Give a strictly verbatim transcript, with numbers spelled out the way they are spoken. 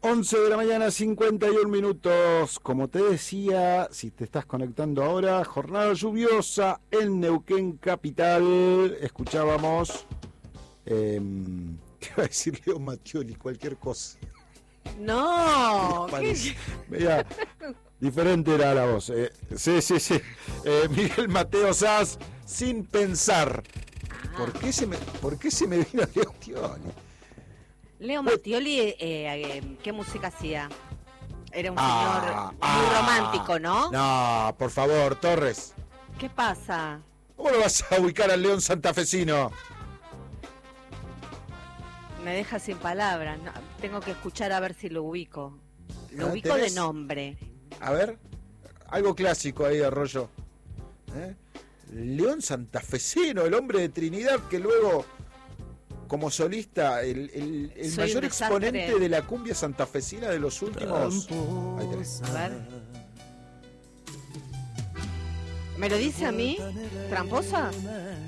once de la mañana, cincuenta y un minutos. Como te decía, si te estás conectando ahora, jornada lluviosa en Neuquén Capital. Escuchábamos, eh, ¿qué iba a decir Leo Mattioli? Cualquier cosa. No, Mira, diferente era la voz. Eh, sí, sí, sí. Eh, Miguel Mateo Sass, Sin Pensar. ¿Por qué se me, por qué se me vino Leo Mattioli? Leo Mattioli, eh, eh, ¿qué música hacía? Era un Ah, señor muy ah, romántico, ¿no? No, por favor, Torres. ¿Qué pasa? ¿Cómo lo vas a ubicar al León santafesino? Me deja sin palabras. No, tengo que escuchar a ver si lo ubico. Lo Ah, ubico ¿tenés? de nombre. A ver, algo clásico ahí de Arroyo. ¿Eh? León santafesino, el hombre de Trinidad que luego, como solista, el, el, el Soy mayor un desastre. exponente de la cumbia santafesina de los últimos. Ahí tenés. A ver. ¿Me lo dice a mí? ¿Tramposa?